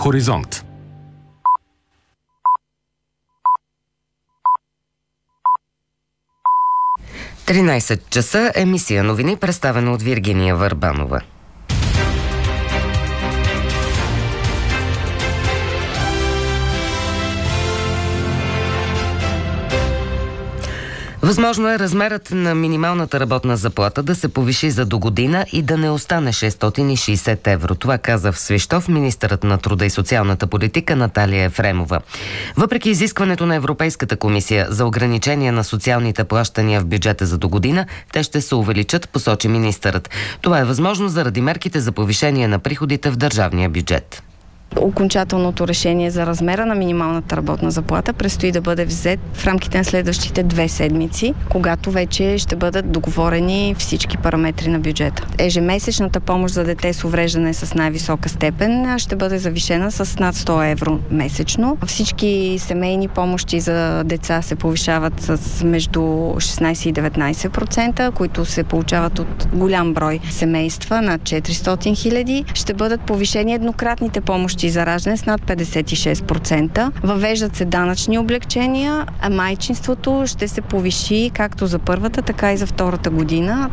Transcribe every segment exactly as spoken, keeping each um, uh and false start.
Хоризонт. тринайсет часа, емисия новини, представена от Виргиния Върбанова. Възможно е размерът на минималната работна заплата да се повиши за до година и да не остане шестстотин и шейсет евро. Това каза в Свищов министърът на труда и социалната политика Наталия Ефремова. Въпреки изискването на Европейската комисия за ограничение на социалните плащания в бюджета за до година, те ще се увеличат, посочи министърът. Това е възможно заради мерките за повишение на приходите в държавния бюджет. Окончателното решение за размера на минималната работна заплата предстои да бъде взет в рамките на следващите две седмици, когато вече ще бъдат договорени всички параметри на бюджета. Ежемесечната помощ за дете с увреждане с най-висока степен ще бъде завишена с над сто евро месечно. Всички семейни помощи за деца се повишават с между шестнайсет и деветнайсет процента, които се получават от голям брой семейства, над четиристотин хиляди. Ще бъдат повишени еднократните помощи за раждане с над петдесет и шест процента. Въвеждат се данъчни облекчения, а майчинството ще се повиши както за първата, така и за втората година.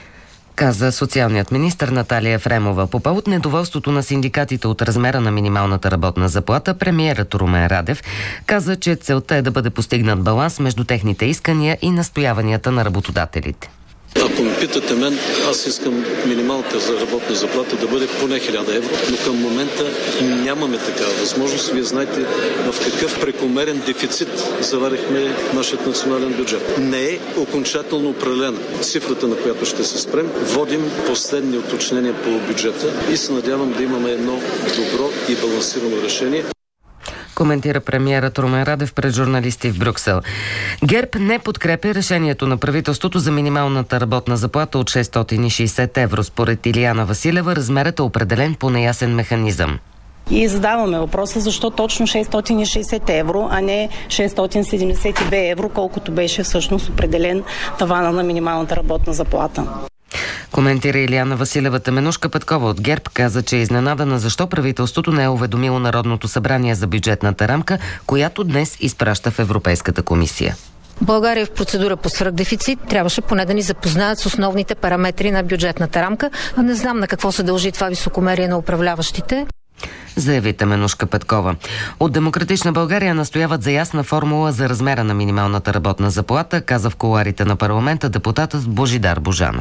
Каза социалният министър Наталия Ефремова. По повод недоволството на синдикатите от размера на минималната работна заплата, премиерът Румен Радев каза, че целта е да бъде постигнат баланс между техните искания и настояванията на работодателите. Ако ме питате мен, аз искам минималната за работна заплата да бъде поне хиляда евро, но към момента нямаме такава възможност. Вие знаете в какъв прекомерен дефицит заварихме нашият национален бюджет. Не е окончателно определена цифрата, на която ще се спрем. Водим последни уточнения по бюджета и се надявам да имаме едно добро и балансирано решение. Коментира премиерът Румен Радев пред журналисти в Брюксел. ГЕРБ не подкрепя решението на правителството за минималната работна заплата от шестстотин и шейсет евро. Според Илияна Василева, размерът е определен по неясен механизъм. И задаваме въпроса защо точно шестстотин и шейсет евро, а не шестстотин седемдесет и две евро, колкото беше всъщност определен тавана на минималната работна заплата. Коментира Илияна Василева. Теменушка Петкова от ГЕРБ каза, че е изненадана защо правителството не е уведомило Народното събрание за бюджетната рамка, която днес изпраща в Европейската комисия. България е в процедура по свръхдефицит. Трябваше поне да ни запознаят с основните параметри на бюджетната рамка. Не знам на какво се дължи това високомерие на управляващите. Заяви Теменушка Петкова. От Демократична България настояват за ясна формула за размера на минималната работна заплата, каза в кулоарите на парламента депутатът Божидар Божанов.